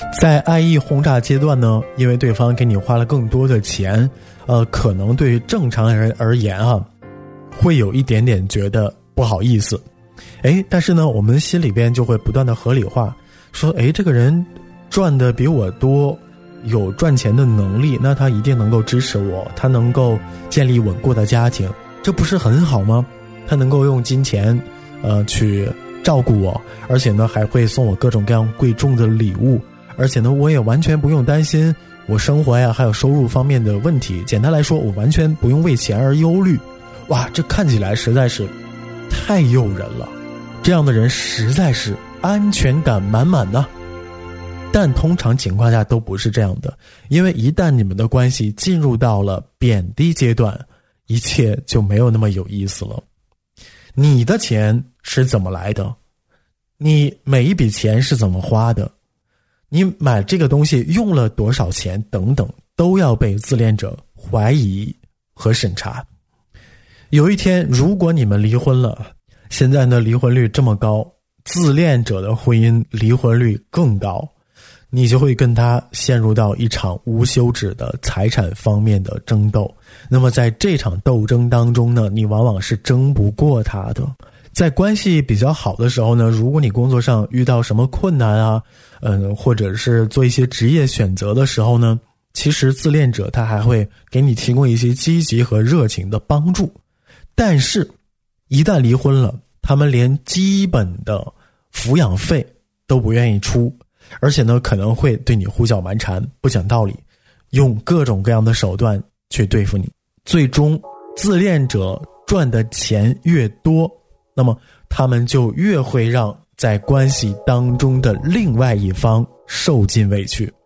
在爱意轰炸阶段呢，因为对方给你花了更多的钱，可能对于正常人而言会有一点点觉得不好意思。但是呢，我们心里边就会不断的合理化，说这个人赚的比我多，有赚钱的能力，那他一定能够支持我，他能够建立稳固的家庭，这不是很好吗？他能够用金钱去照顾我，而且呢还会送我各种各样贵重的礼物，而且呢我也完全不用担心我生活还有收入方面的问题。简单来说，我完全不用为钱而忧虑。哇，这看起来实在是太诱人了，这样的人实在是安全感满满呢。但通常情况下都不是这样的，因为一旦你们的关系进入到了贬低阶段，一切就没有那么有意思了。你的钱是怎么来的？你每一笔钱是怎么花的？你买这个东西用了多少钱等等，都要被自恋者怀疑和审查。有一天如果你们离婚了，现在呢离婚率这么高，自恋者的婚姻离婚率更高，你就会跟他陷入到一场无休止的财产方面的争斗。那么在这场斗争当中呢，你往往是争不过他的。在关系比较好的时候呢，如果你工作上遇到什么困难或者是做一些职业选择的时候呢，其实自恋者他还会给你提供一些积极和热情的帮助。但是一旦离婚了，他们连基本的抚养费都不愿意出，而且呢可能会对你胡搅蛮缠，不讲道理，用各种各样的手段去对付你。最终自恋者赚的钱越多，那么他们就越会让在关系当中的另外一方受尽委屈。